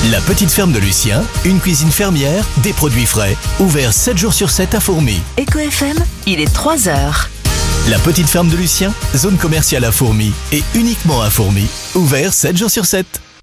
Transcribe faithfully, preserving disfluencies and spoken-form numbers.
La petite ferme de Lucien, une cuisine fermière, des produits frais, ouvert sept jours sur sept à Fourmies. Eco F M, il est trois heures. La petite ferme de Lucien, zone commerciale à Fourmies et uniquement à Fourmies, ouvert sept jours sur sept.